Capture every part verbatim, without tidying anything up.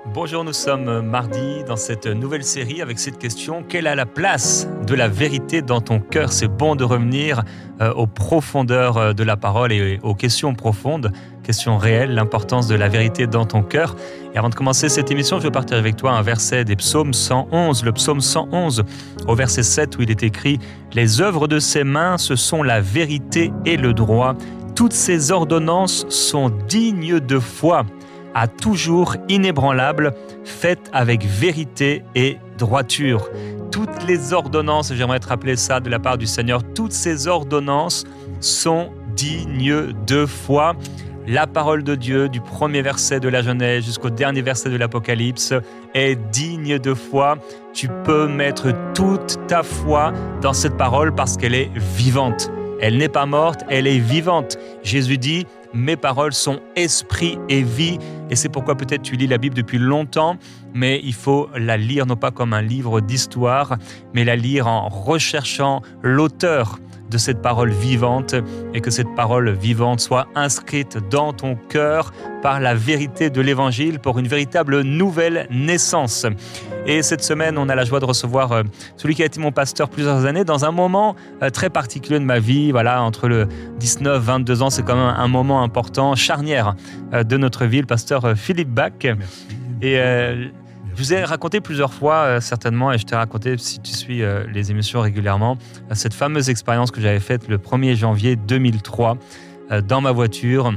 Bonjour, nous sommes mardi dans cette nouvelle série avec cette question: quelle est la place de la vérité dans ton cœur? C'est bon de revenir euh, aux profondeurs de la parole et aux questions profondes, questions réelles, l'importance de la vérité dans ton cœur. Et avant de commencer cette émission, je vais partager avec toi un verset des psaumes cent onze, le psaume cent onze, au verset sept, où il est écrit: les œuvres de ses mains, ce sont la vérité et le droit. Toutes ses ordonnances sont dignes de foi, à toujours inébranlable, faite avec vérité et droiture. Toutes les ordonnances, j'aimerais te rappeler ça de la part du Seigneur, toutes ces ordonnances sont dignes de foi. La parole de Dieu, du premier verset de la Genèse jusqu'au dernier verset de l'Apocalypse, est digne de foi. Tu peux mettre toute ta foi dans cette parole parce qu'elle est vivante. Elle n'est pas morte, elle est vivante. Jésus dit: mes paroles sont esprit et vie. Et c'est pourquoi peut-être tu lis la Bible depuis longtemps, mais il faut la lire non pas comme un livre d'histoire, mais la lire en recherchant l'auteur de cette parole vivante, et que cette parole vivante soit inscrite dans ton cœur par la vérité de l'Évangile pour une véritable nouvelle naissance. Et cette semaine, on a la joie de recevoir celui qui a été mon pasteur plusieurs années dans un moment très particulier de ma vie. Voilà, entre le dix-neuf et vingt-deux ans, c'est quand même un moment important, charnière de notre vie, le pasteur Philippe Bach. Merci. Et euh, je vous ai raconté plusieurs fois, euh, certainement, et je t'ai raconté, si tu suis euh, les émissions régulièrement, euh, cette fameuse expérience que j'avais faite le premier janvier deux mille trois euh, dans ma voiture,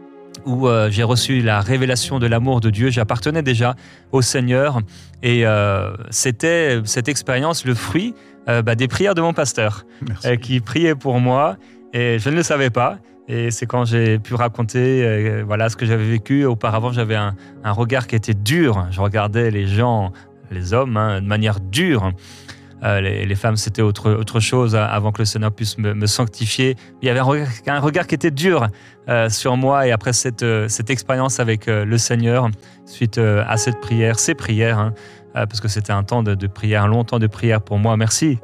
où euh, j'ai reçu la révélation de l'amour de Dieu. J'appartenais déjà au Seigneur, et euh, c'était cette expérience le fruit euh, bah, des prières de mon pasteur, euh, qui priait pour moi, et je ne le savais pas. Et c'est quand j'ai pu raconter euh, voilà, ce que j'avais vécu. Auparavant, j'avais un, un regard qui était dur. Je regardais les gens, les hommes, hein, de manière dure. Euh, les, les femmes, c'était autre, autre chose avant que le Seigneur puisse me, me sanctifier. Il y avait un regard, un regard qui était dur euh, sur moi. Et après cette, euh, cette expérience avec euh, le Seigneur, suite euh, à cette prière, ces prières, hein, euh, parce que c'était un temps de, de prière, un long temps de prière pour moi. Merci.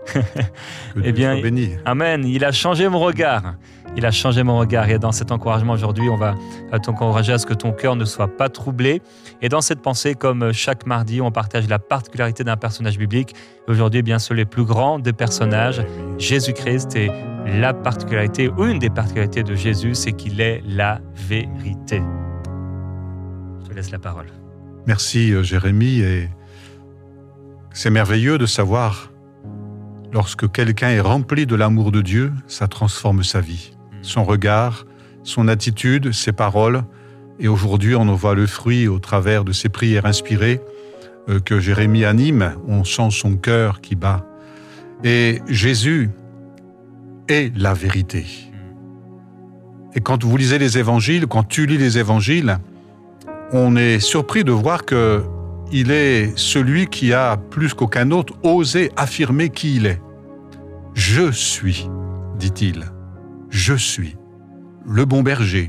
Eh bien, béni. Amen. Il a changé mon regard. Il a changé mon regard. Et dans cet encouragement aujourd'hui, on va t'encourager à ce que ton cœur ne soit pas troublé. Et dans cette pensée, comme chaque mardi, on partage la particularité d'un personnage biblique. Aujourd'hui, bien sûr, les plus grands des personnages, Jésus-Christ. Et la particularité, ou une des particularités de Jésus, c'est qu'il est la vérité. Je te laisse la parole. Merci Jérémie. Et c'est merveilleux de savoir, lorsque quelqu'un est rempli de l'amour de Dieu, ça transforme sa vie. Son regard, son attitude, ses paroles. Et aujourd'hui, on en voit le fruit au travers de ces prières inspirées euh, que Jérémie anime. On sent son cœur qui bat. Et Jésus est la vérité. Et quand vous lisez les évangiles, quand tu lis les évangiles, on est surpris de voir que il est celui qui a, plus qu'aucun autre, osé affirmer qui il est. « Je suis », dit-il. « Je suis le bon berger,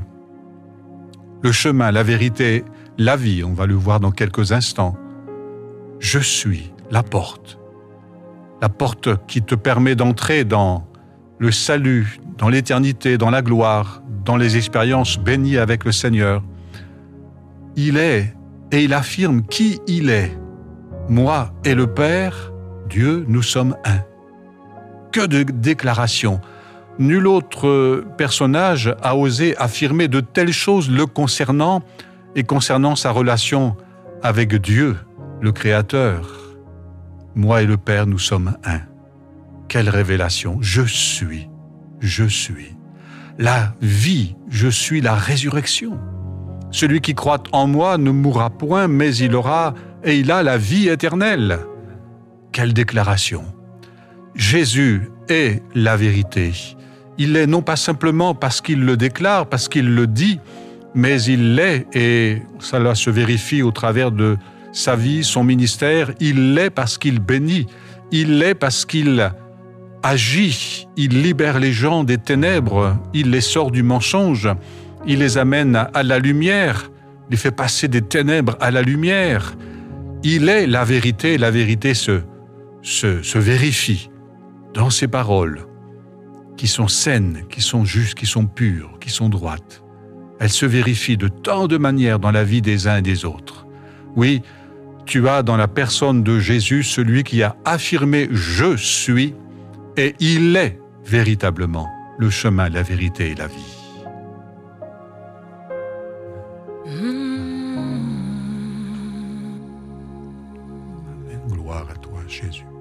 le chemin, la vérité, la vie », on va le voir dans quelques instants. « Je suis la porte », la porte qui te permet d'entrer dans le salut, dans l'éternité, dans la gloire, dans les expériences bénies avec le Seigneur. Il est, et il affirme qui il est. Moi et le Père, Dieu, nous sommes un. Que de déclarations! Nul autre personnage a osé affirmer de telles choses le concernant et concernant sa relation avec Dieu, le Créateur. Moi et le Père, nous sommes un. Quelle révélation! Je suis, je suis. La vie, je suis la résurrection. Celui qui croit en moi ne mourra point, mais il aura et il a la vie éternelle. Quelle déclaration! Jésus est la vérité. Il l'est non pas simplement parce qu'il le déclare, parce qu'il le dit, mais il l'est, et cela se vérifie au travers de sa vie, son ministère. Il l'est parce qu'il bénit, il l'est parce qu'il agit, il libère les gens des ténèbres, il les sort du mensonge, il les amène à la lumière, il les fait passer des ténèbres à la lumière. Il est la vérité, la vérité se, se, se vérifie dans ses paroles, qui sont saines, qui sont justes, qui sont pures, qui sont droites. Elles se vérifient de tant de manières dans la vie des uns et des autres. Oui, tu as dans la personne de Jésus celui qui a affirmé « Je suis » et il est véritablement le chemin, la vérité et la vie. Amen. Gloire à toi, Jésus.